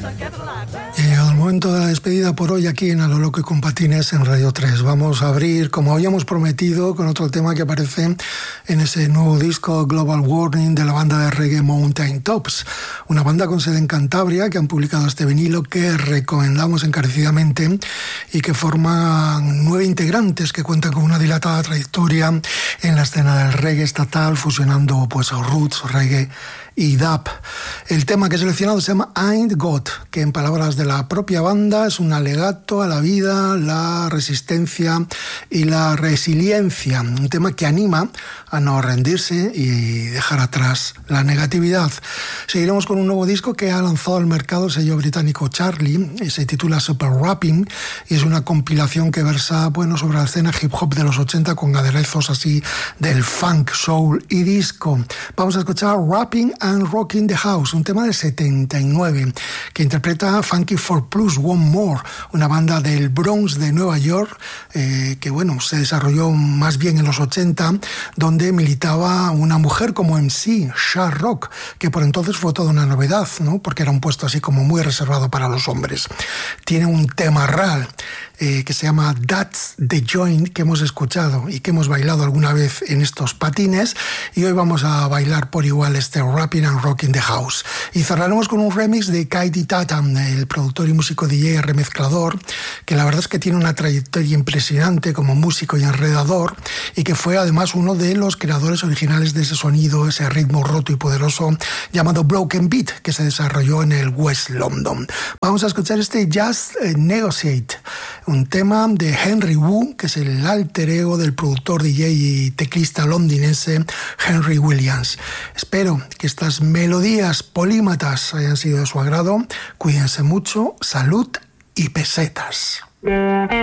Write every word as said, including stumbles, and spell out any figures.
Y llegado el momento de la despedida por hoy aquí en A lo Loco y con Patines en Radio tres. Vamos a abrir, como habíamos prometido, con otro tema que aparece en ese nuevo disco Global Warning de la banda de reggae Mountain Tops, una banda con sede en Cantabria que han publicado este vinilo que recomendamos encarecidamente y que forman nueve integrantes que cuentan con una dilatada trayectoria en la escena del reggae estatal, fusionando pues roots, reggae y dub. El tema que he seleccionado se llama Ain't Got, que en palabras de la propia banda es un alegato a la vida, la resistencia y la resiliencia. Un tema que anima a no rendirse y dejar atrás la negatividad. Seguiremos con un nuevo disco que ha lanzado al mercado el sello británico Charlie, y se titula Super Rapping, y es una compilación que versa bueno, sobre la escena hip hop de los ochenta con aderezos así del funk, soul y disco. Vamos a escuchar Rapping and Rocking the House, un tema del setenta y nueve que interpreta Funky four Plus One More, una banda del Bronx de Nueva York eh, que bueno, se desarrolló más bien en los ochenta, donde militaba una mujer como M C, Sha Rock, que por entonces fue toda una novedad, ¿no? Porque era un puesto así como muy reservado para los hombres. Tiene un tema real Eh, que se llama That's the Joint, que hemos escuchado y que hemos bailado alguna vez en estos patines, y hoy vamos a bailar por igual este Rapping and Rocking the House. Y cerraremos con un remix de Kaidi Tatam, el productor y músico D J remezclador, que la verdad es que tiene una trayectoria impresionante como músico y enredador, y que fue además uno de los creadores originales de ese sonido, ese ritmo roto y poderoso llamado Broken Beat, que se desarrolló en el West London. Vamos a escuchar este Just Negotiate, un tema de Henry Wu, que es el alter ego del productor, D J y teclista londinense Henry Williams. Espero que estas melodías polímatas hayan sido de su agrado. Cuídense mucho, salud y pesetas.